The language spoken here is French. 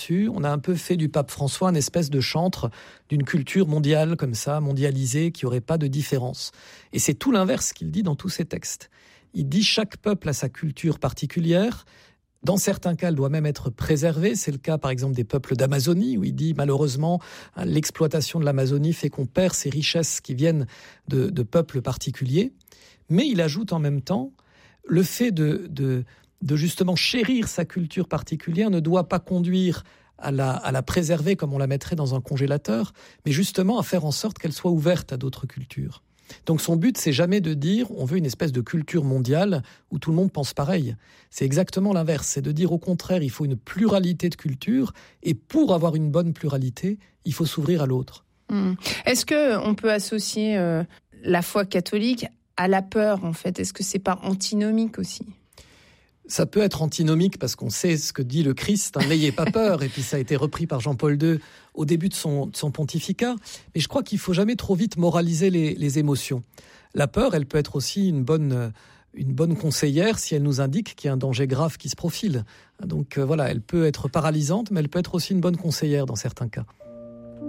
On a un peu fait du pape François une espèce de chantre d'une culture mondiale comme ça, mondialisée, qui n'aurait pas de différence. Et c'est tout l'inverse qu'il dit dans tous ses textes. Il dit chaque peuple a sa culture particulière. Dans certains cas, elle doit même être préservée. C'est le cas, par exemple, des peuples d'Amazonie, où il dit, malheureusement, l'exploitation de l'Amazonie fait qu'on perd ces richesses qui viennent de peuples particuliers. Mais il ajoute en même temps, le fait de justement chérir sa culture particulière ne doit pas conduire à la préserver comme on la mettrait dans un congélateur, mais justement à faire en sorte qu'elle soit ouverte à d'autres cultures. Donc son but, c'est jamais de dire on veut une espèce de culture mondiale où tout le monde pense pareil. C'est exactement l'inverse, c'est de dire au contraire, il faut une pluralité de cultures, et pour avoir une bonne pluralité, il faut s'ouvrir à l'autre. Est-ce qu'on peut associer la foi catholique à la peur, en fait ? Est-ce que c'est pas antinomique aussi ? Ça peut être antinomique parce qu'on sait ce que dit le Christ, n'ayez pas peur, et puis ça a été repris par Jean-Paul II au début de son pontificat. Mais je crois qu'il ne faut jamais trop vite moraliser les émotions. La peur, elle peut être aussi une bonne conseillère si elle nous indique qu'il y a un danger grave qui se profile. Donc voilà, elle peut être paralysante, mais elle peut être aussi une bonne conseillère dans certains cas.